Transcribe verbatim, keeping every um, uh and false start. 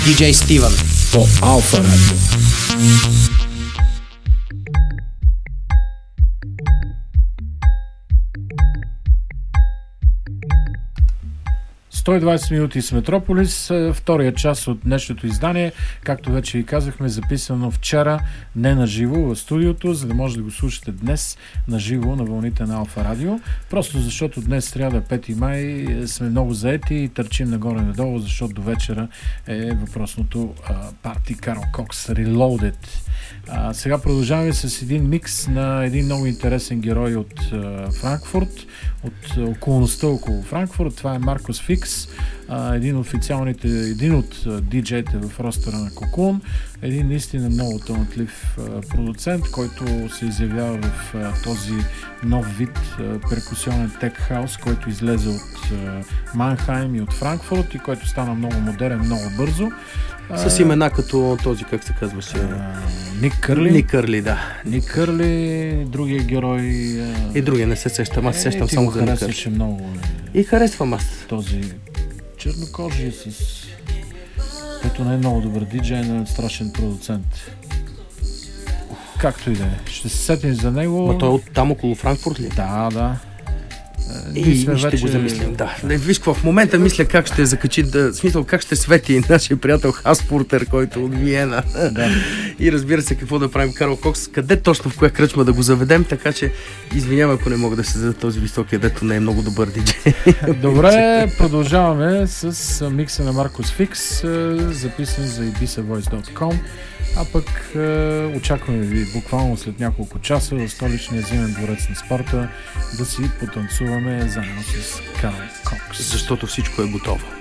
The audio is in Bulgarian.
диджей Стивън по Алфа Радио. сто и двадесет минути с Метрополис, втория част от днешното издание, както вече ви казахме, записано вчера, не на живо в студиото, за да може да го слушате днес на живо на вълните на Алфа Радио. Просто защото днес сряда, пети май, сме много заети и търчим нагоре-надолу, защото до вечера е въпросното парти Карл Кокс Reloaded. А, сега продължаваме с един микс на един много интересен герой от а, Франкфурт, от а, околността около Франкфурт. Това е Маркус Фикс, а, един, официалните, един от а, диджеите в ростера на Cocoon, един наистина много талантлив а, продуцент, който се изявява в а, този нов вид а, перкусионен тек хаус, който излезе от а, Манхайм и от Франкфурт и който стана много модерен, много бързо. С имена като този, как се казваше? Ник Кърли. Ник Кърли, да. Ник Кърли, другия герой. И другия не се сещам, аз се сещам е, само за Ник Кърли. Много. И харесвам аз. Този чернокожий с... който не е много добър диджей, но е страшен продуцент. Както и да е. Ще се сетим за него. Ма той е от там около Франкфурт ли? Да, да. И ще вече... го замислим, да. Не, виж какво, в момента мисля как ще закачи, да, в смисъл как ще свети нашия приятел Хаспуртер, който е от Виена. Да. И разбира се какво да правим Карл Кокс, къде точно в коя кръчма да го заведем, така че извинявам, ако не мога да се за този високия, дето не е много добър диджей. Добре, продължаваме с микса на Маркус Фикс, записан за ibiza voice точка com. А пък е, очакваме ви буквално след няколко часа в столичния зимен дворец на спорта да си потанцуваме заедно с Карл Кокс. Защото всичко е готово.